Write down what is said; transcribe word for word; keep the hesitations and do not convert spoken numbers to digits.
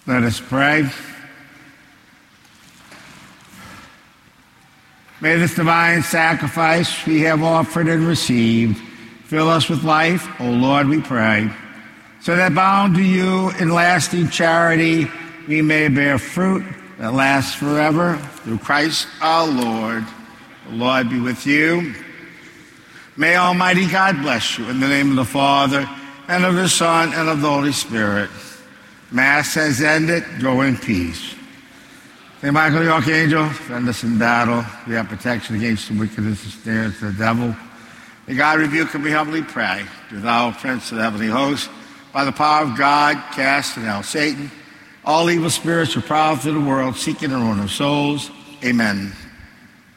Let us pray. May this divine sacrifice we have offered and received fill us with life, O Lord, we pray, so that bound to you in lasting charity, we may bear fruit that lasts forever through Christ our Lord. The Lord be with you. May Almighty God bless you in the name of the Father, and of the Son, and of the Holy Spirit. Mass has ended. Go in peace. Saint Michael the Archangel, defend us in battle. We have protection against the wickedness and snares of the devil. May God rebuke and we humbly pray. Do thou, Prince of the heavenly host, by the power of God, cast out Satan, all evil spirits who prowl through the world, seeking the ruin of souls. Amen.